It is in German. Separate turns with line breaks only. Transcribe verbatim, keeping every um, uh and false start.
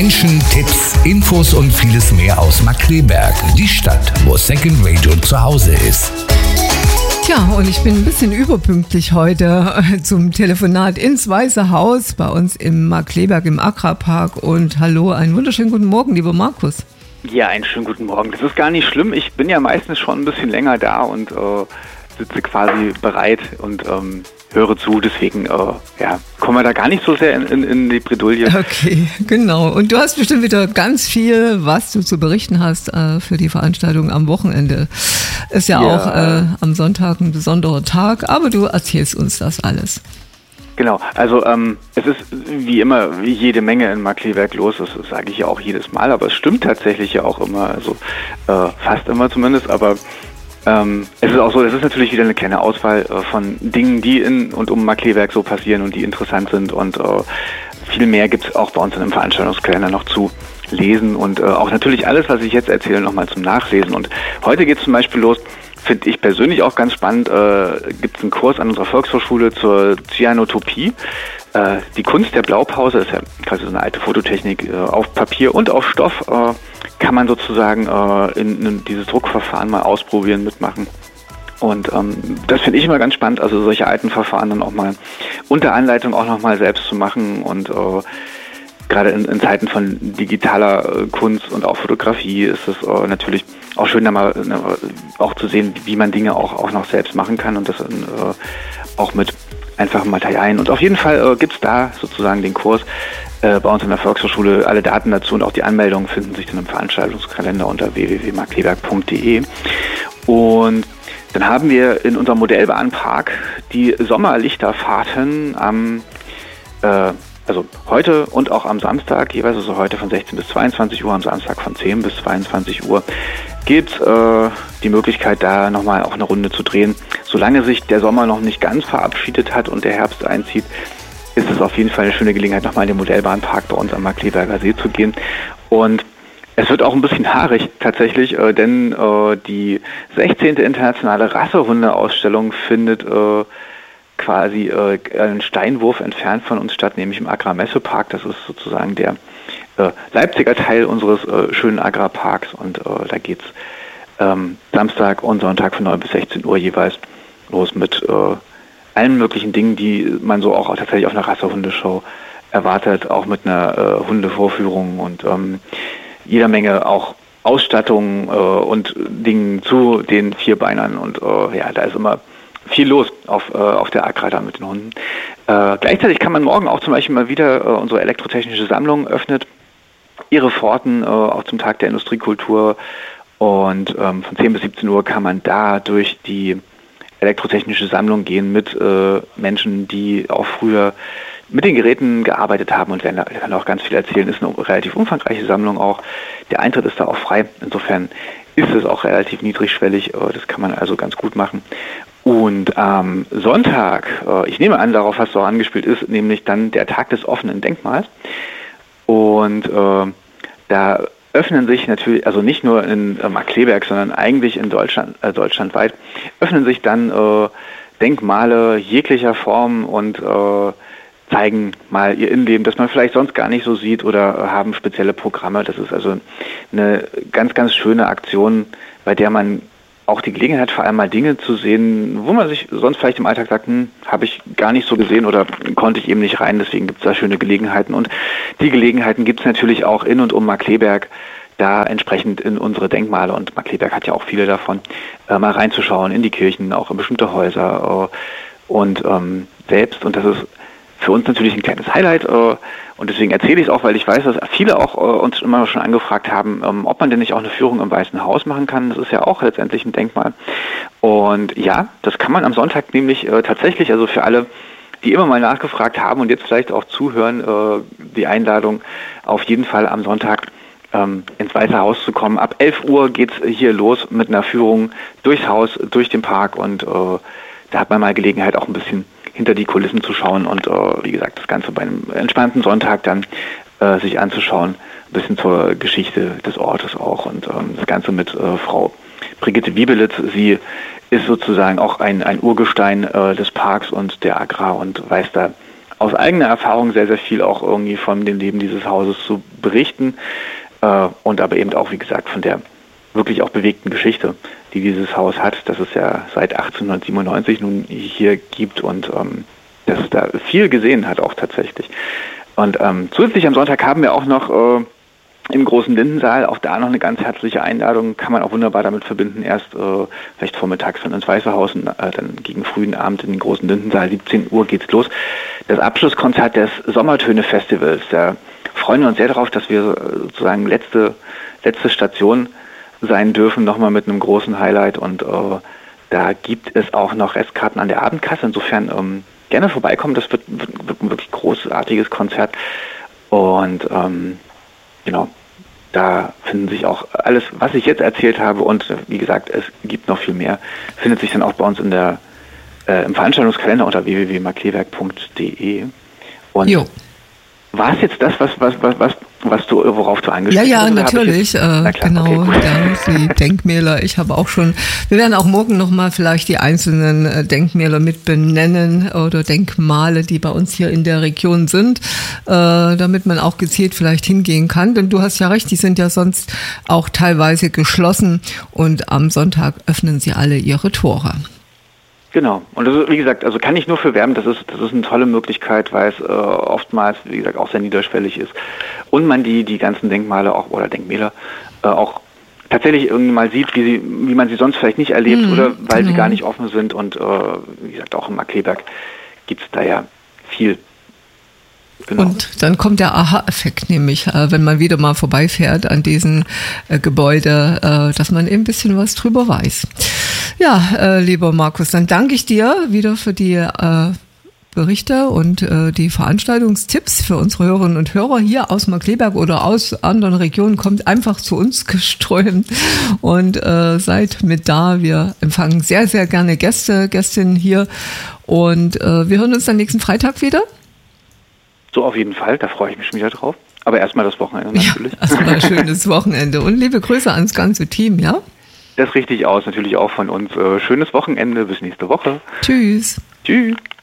Menschen, Tipps, Infos und vieles mehr aus Markkleeberg, die Stadt, wo Second Radio zu Hause ist.
Tja, und ich bin ein bisschen überpünktlich heute zum Telefonat ins Weiße Haus bei uns im Markkleeberg im Agra-Park. Und hallo, einen wunderschönen guten Morgen, lieber Markus.
Ja, einen schönen guten Morgen. Das ist gar nicht schlimm. Ich bin ja meistens schon ein bisschen länger da und äh, sitze quasi bereit und ähm, höre zu. Deswegen äh, ja, kommen wir da gar nicht so sehr in, in, in die Bredouille.
Okay, genau. Und du hast bestimmt wieder ganz viel, was du zu berichten hast äh, für die Veranstaltung am Wochenende. Ist ja, ja. auch äh, am Sonntag ein besonderer Tag, aber du erzählst uns das alles.
Genau, also ähm, es ist wie immer wie jede Menge in Markkleeberg los, das sage ich ja auch jedes Mal, aber es stimmt tatsächlich ja auch immer, also äh, fast immer zumindest, aber ähm, es ist auch so, es ist natürlich wieder eine kleine Auswahl äh, von Dingen, die in und um Markkleeberg so passieren und die interessant sind und äh, viel mehr gibt es auch bei uns in einem Veranstaltungskalender noch zu lesen und äh, auch natürlich alles, was ich jetzt erzähle, nochmal zum Nachlesen. Und heute geht es zum Beispiel los, finde ich persönlich auch ganz spannend, äh, gibt es einen Kurs an unserer Volkshochschule zur Cyanotopie. Äh, die Kunst der Blaupause ist ja quasi so eine alte Fototechnik äh, auf Papier und auf Stoff, äh, kann man sozusagen äh, in, in dieses Druckverfahren mal ausprobieren, mitmachen. Und ähm, das finde ich immer ganz spannend, also solche alten Verfahren dann auch mal unter Anleitung auch nochmal selbst zu machen und äh, gerade in, in Zeiten von digitaler äh, Kunst und auch Fotografie ist es äh, natürlich auch schön, da mal ne, auch zu sehen, wie man Dinge auch, auch noch selbst machen kann und das äh, auch mit einfachen Materialien. Und auf jeden Fall äh, gibt es da sozusagen den Kurs äh, bei uns in der Volkshochschule. Alle Daten dazu und auch die Anmeldungen finden sich dann im Veranstaltungskalender unter w w w punkt markkleeberg punkt d e. Und dann haben wir in unserem Modellbahnpark die Sommerlichterfahrten am äh, Also heute und auch am Samstag, jeweils also heute von sechzehn bis zweiundzwanzig Uhr, am Samstag von zehn bis zweiundzwanzig Uhr, gibt es äh, die Möglichkeit, da nochmal auch eine Runde zu drehen. Solange sich der Sommer noch nicht ganz verabschiedet hat und der Herbst einzieht, ist es auf jeden Fall eine schöne Gelegenheit, nochmal in den Modellbahnpark bei uns am Markkleeberger See zu gehen. Und es wird auch ein bisschen haarig tatsächlich, äh, denn äh, die sechzehnte internationale Rassehundeausstellung findet äh, quasi äh, einen Steinwurf entfernt von uns statt, nämlich im Agra-Messepark. Das ist sozusagen der äh, Leipziger Teil unseres äh, schönen Agra-Parks und äh, da geht's ähm, Samstag und Sonntag von neun bis sechzehn Uhr jeweils los mit äh, allen möglichen Dingen, die man so auch tatsächlich auf einer Rassehundeshow erwartet, auch mit einer äh, Hundevorführung und ähm, jeder Menge auch Ausstattung äh, und Dingen zu den Vierbeinern und äh, ja, da ist immer viel los auf, äh, auf der Agra da mit den Hunden. Äh, gleichzeitig kann man morgen auch zum Beispiel mal wieder äh, unsere elektrotechnische Sammlung öffnet, ihre Pforten äh, auch zum Tag der Industriekultur und ähm, von zehn bis siebzehn Uhr kann man da durch die elektrotechnische Sammlung gehen mit äh, Menschen, die auch früher mit den Geräten gearbeitet haben und werden da kann auch ganz viel erzählen. Ist eine relativ umfangreiche Sammlung auch. Der Eintritt ist da auch frei. Insofern ist es auch relativ niedrigschwellig. Äh, das kann man also ganz gut machen. Und am Sonntag, äh, ich nehme an, darauf hast du auch angespielt, ist nämlich dann der Tag des offenen Denkmals. Und äh, da öffnen sich natürlich, also nicht nur in äh, Markkleeberg, sondern eigentlich in Deutschland, äh, deutschlandweit, öffnen sich dann äh, Denkmale jeglicher Form und äh, zeigen mal ihr Innenleben, das man vielleicht sonst gar nicht so sieht oder äh, haben spezielle Programme. Das ist also eine ganz, ganz schöne Aktion, bei der man auch die Gelegenheit, vor allem mal Dinge zu sehen, wo man sich sonst vielleicht im Alltag sagt, hm, habe ich gar nicht so gesehen oder konnte ich eben nicht rein, deswegen gibt es da schöne Gelegenheiten. Und die Gelegenheiten gibt es natürlich auch in und um Markkleeberg, da entsprechend in unsere Denkmale, und Markkleeberg hat ja auch viele davon, äh, mal reinzuschauen in die Kirchen, auch in bestimmte Häuser äh, und ähm, selbst, und das ist für uns natürlich ein kleines Highlight äh, und deswegen erzähle ich es auch, weil ich weiß, dass viele auch äh, uns immer schon angefragt haben, ähm, ob man denn nicht auch eine Führung im Weißen Haus machen kann. Das ist ja auch letztendlich ein Denkmal. Und ja, das kann man am Sonntag nämlich äh, tatsächlich, also für alle, die immer mal nachgefragt haben und jetzt vielleicht auch zuhören, äh, die Einladung auf jeden Fall am Sonntag ähm, ins Weiße Haus zu kommen. Ab elf Uhr geht's hier los mit einer Führung durchs Haus, durch den Park und äh, da hat man mal Gelegenheit, auch ein bisschen hinter die Kulissen zu schauen und äh, wie gesagt, das Ganze bei einem entspannten Sonntag dann äh, sich anzuschauen, ein bisschen zur Geschichte des Ortes auch und ähm, das Ganze mit äh, Frau Brigitte Wiebelitz. Sie ist sozusagen auch ein, ein Urgestein äh, des Parks und der Agra und weiß da aus eigener Erfahrung sehr, sehr viel auch irgendwie von dem Leben dieses Hauses zu berichten äh, und aber eben auch, wie gesagt, von der wirklich auch bewegten Geschichte, die dieses Haus hat, das es ja seit achtzehnhundertsiebenundneunzig nun hier gibt und ähm, dass es da viel gesehen hat auch tatsächlich. Und ähm, zusätzlich am Sonntag haben wir auch noch äh, im großen Lindensaal, auch da noch eine ganz herzliche Einladung, kann man auch wunderbar damit verbinden, erst äh, vielleicht vormittags dann ins Weiße Haus und äh, dann gegen frühen Abend in den großen Lindensaal, siebzehn Uhr geht's los. Das Abschlusskonzert des Sommertöne-Festivals, da freuen wir uns sehr darauf, dass wir sozusagen letzte, letzte Station sein dürfen, nochmal mit einem großen Highlight und äh, da gibt es auch noch Restkarten an der Abendkasse, insofern ähm, gerne vorbeikommen, das wird, wird, wird ein wirklich großartiges Konzert und ähm, genau, da finden sich auch alles, was ich jetzt erzählt habe und wie gesagt, es gibt noch viel mehr, findet sich dann auch bei uns in der äh, im Veranstaltungskalender unter w w w punkt markleberg punkt d e und jo. War es jetzt das, was, was, was, was, was du, worauf du angesprochen hast?
Ja, ja, natürlich, jetzt, äh, genau, okay, ja, die Denkmäler. Ich habe auch schon, wir werden auch morgen nochmal vielleicht die einzelnen äh, Denkmäler mit benennen oder Denkmale, die bei uns hier in der Region sind, äh, damit man auch gezielt vielleicht hingehen kann. Denn du hast ja recht, die sind ja sonst auch teilweise geschlossen und am Sonntag öffnen sie alle ihre Tore.
Genau. Und das ist, wie gesagt, also kann ich nur für werben, das ist, das ist eine tolle Möglichkeit, weil es äh, oftmals, wie gesagt, auch sehr niederschwellig ist. Und man die, die ganzen Denkmale auch oder Denkmäler äh, auch tatsächlich irgendwie mal sieht, wie sie, wie man sie sonst vielleicht nicht erlebt mhm, oder weil genau. sie gar nicht offen sind. Und äh, wie gesagt, auch im Markleberg gibt es da ja viel. Genau. Und
dann kommt der Aha-Effekt, nämlich, äh, wenn man wieder mal vorbeifährt an diesen äh, Gebäude, äh, dass man eben ein bisschen was drüber weiß. Ja, äh, lieber Markus, dann danke ich dir wieder für die äh, Berichte und äh, die Veranstaltungstipps für unsere Hörerinnen und Hörer hier aus Markleberg oder aus anderen Regionen. Kommt einfach zu uns geströmt und äh, seid mit da. Wir empfangen sehr, sehr gerne Gäste, Gästinnen hier und äh, wir hören uns dann nächsten Freitag wieder.
So, auf jeden Fall, da freue ich mich schon wieder drauf. Aber erstmal das Wochenende natürlich.
Ja, erstmal ein schönes Wochenende und liebe Grüße ans ganze Team, ja?
Das richtig aus, natürlich auch von uns. Schönes Wochenende, bis nächste Woche.
Tschüss.
Tschüss.